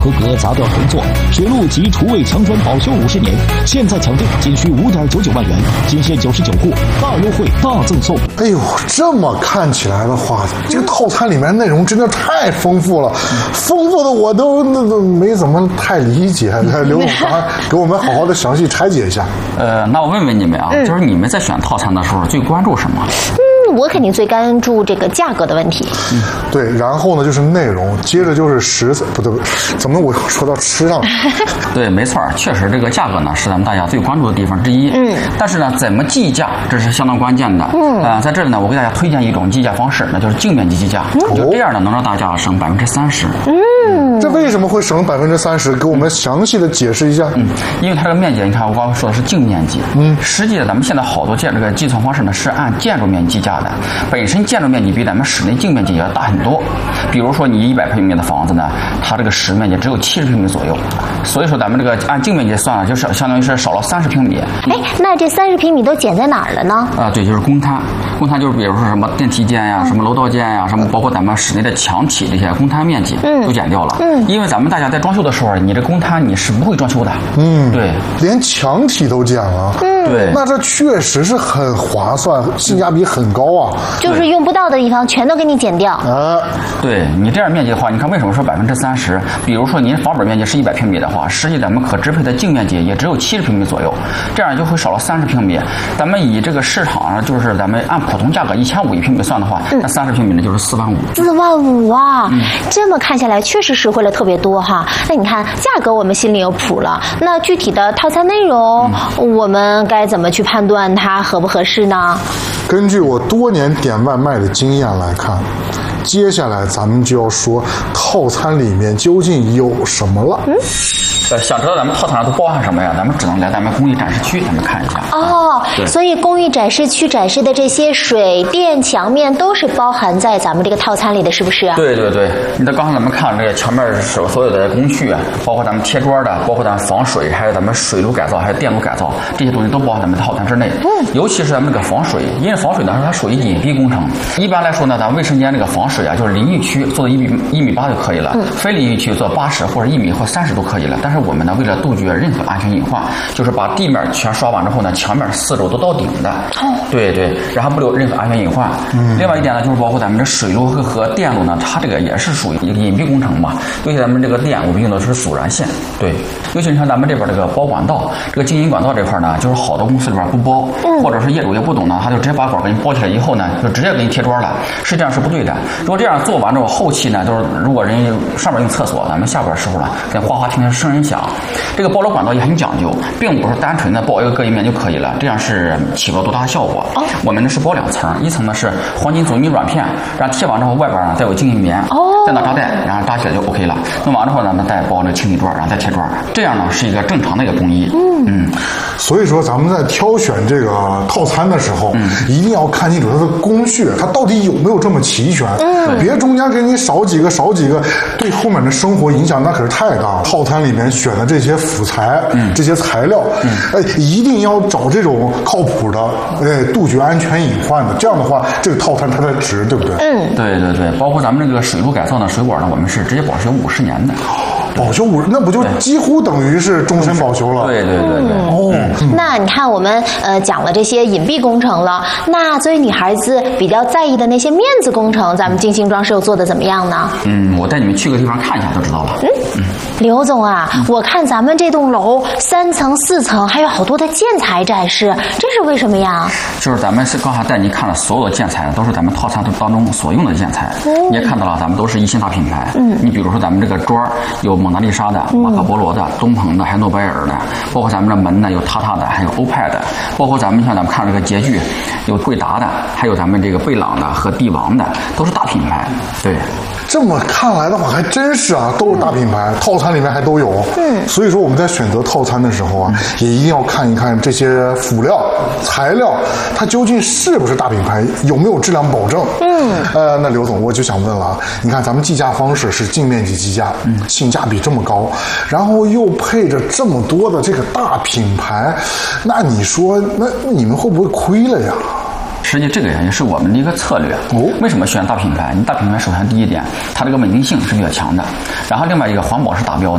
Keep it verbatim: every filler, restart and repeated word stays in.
合格砸掉重做，铁路及厨卫墙砖保修五十年，现在抢订仅需五点九九万元，仅限九十九户，大优惠大赠送。 哎呦，这么看起来的话，这个套餐里面内容真的太丰富了，丰富的我都那都没怎么太理解。刘总，给我们好好的详细拆解一下。 呃，那我问问你们啊，嗯、就是你们在选套餐的时候最关注什么？ 嗯，我肯定最关注这个价格的问题。 嗯，对，然后呢就是内容，接着就是食材，不对不对，怎么我又说到吃上了？ 对，没错，确实这个价格呢是咱们大家最关注的地方之一。嗯，但是呢，怎么计价这是相当关键的。嗯，呃，在这里呢，我给大家推荐一种计价方式，那就是净面积计价，嗯、就这样呢能让大家省百分之三十。 嗯，这为什么会省百分之三十？给我们详细的解释一下。 嗯，因为它这个面积，你看我刚刚说的是净面积。嗯，实际咱们现在好多建这个计算方式呢是按建筑面积计价的，本身建筑面积比咱们室内净面积也要大很多。比如说你一百平米的房子呢，它这个实面积只有七十平米左右，所以说咱们这个按净面积算，就是相当于是少了三十平米。 哎，那这三十平米都减在哪儿了呢？ 啊，对，就是公摊。公摊就是比如说什么电梯间呀、什么楼道间呀、什么包括咱们室内的墙体这些公摊面积都减掉了。嗯，因为咱们大家在装修的时候，你这公摊你是不会装修的。 嗯， 对， 连墙体都减了。嗯， 对， 那这确实是很划算，性价比很高啊。 就是用不到的地方全都给你减掉。 啊， 对你这样面积的话，你看为什么说百分之三十？比如说您房本面积是一百平米的话，实际咱们可支配的净面积也只有七十平米左右，这样就会少了三十平米。咱们以这个市场上就是咱们按普通价格一千五一平米算的话，嗯、那三十平米呢就是四万五。 四万五啊！嗯、这么看下来确实实惠了特别多哈。那你看价格我们心里有谱了，那具体的套餐内容，嗯、我们该怎么去判断它合不合适呢？ 根据我多年点外卖的经验来看，接下来咱们就要说套餐里面究竟有什么了。嗯， 呃，想知道咱们套餐上都包含什么呀？咱们只能来咱们公益展示区，咱们看一下。 哦，所以公益展示区展示的这些水电墙面都是包含在咱们这个套餐里的，是不是啊？ 对对对，你看刚才咱们看这个墙面所所有的工序，包括咱们贴砖的，包括咱们防水，还有咱们水路改造，还有电路改造，这些东西都包含咱们套餐之内。嗯，尤其是咱们这个防水，因为防水呢它属于隐蔽工程。一般来说呢，咱卫生间这个防水啊，就是淋浴区做到一米一米八就可以了，嗯、非淋浴区做八十或者一米或三十都可以了。但是我们呢，为了杜绝任何安全隐患，就是把地面全刷完之后呢，墙面四周都到顶的。哦，对对，然后不留任何安全隐患。嗯，另外一点呢，就是包括咱们这水路和和电路呢，它这个也是属于一个隐蔽工程嘛。尤其咱们这个电，我们用的是阻燃线。对，尤其你看咱们这边这个包管道，这个经营管道这块呢，就是好多公司里边不包，嗯、或者是业主也不懂呢，他就直接把管给你包起来以后呢，就直接给你贴砖了。实际上是不对的。如果这样做完之后，后期呢，就是如果人上面用厕所，咱们下边时候呢，跟哗哗听着声音响。这个包楼管道也很讲究，并不是单纯的包一个隔音面就可以了，这样是起不了多大的效果。哦，我们呢是包两层，一层呢是黄金阻尼软片，然后贴完之后外边呢再有静音棉，哦，再拿扎带，然后扎起来就 OK 了。弄完之后呢，再包那个清理砖，然后再贴砖，这样呢是一个正常的一个工艺。嗯嗯， 所以说咱们在挑选这个套餐的时候，嗯、一定要看清楚它的工序，它到底有没有这么齐全。嗯，别中间给你少几个少几个，对后面的生活影响那可是太大了。套餐里面选的这些辅材，嗯、这些材料，嗯、哎，一定要找这种靠谱的，哎，杜绝安全隐患的。这样的话，这个套餐它才值，对不对？ 嗯， 对对对，包括咱们这个水路改造的水管呢，我们是直接保修五十年的。 保修五，那不就几乎等于是终身保修了？ 对对对对。 哦， 嗯、那你看我们呃讲了这些隐蔽工程了，那作为女孩子比较在意的那些面子工程，咱们精心装饰做的怎么样呢？ 嗯，我带你们去个地方看一下就知道了。嗯嗯，刘总啊，嗯、我看咱们这栋楼三层四层还有好多的建材展示，这是为什么呀？ 就是咱们是刚才带您看了所有的建材，都是咱们套餐当中所用的建材。嗯、你也看到了，咱们都是一线大品牌。嗯，你比如说咱们这个砖有蒙娜丽莎的、马可波罗的、东鹏的，还有诺贝尔的，包括咱们这门呢有塔塔的，还有欧派的，包括咱们像咱们看这个洁具，有贵达的，还有咱们这个贝朗的和帝王的，都是大品牌。对， 这么看来的话，还真是啊，都是大品牌，嗯、套餐里面还都有。嗯，所以说我们在选择套餐的时候啊，嗯、也一定要看一看这些辅料、材料，它究竟是不是大品牌，有没有质量保证。嗯，呃，那刘总，我就想问了啊，你看咱们计价方式是净面积计价，嗯，性价比这么高，然后又配着这么多的这个大品牌，那你说，那你们会不会亏了呀？ 实际这个也是我们的一个策略。哦，为什么选大品牌？你大品牌首先第一点，它这个稳定性是比较强的，然后另外一个环保是达标的。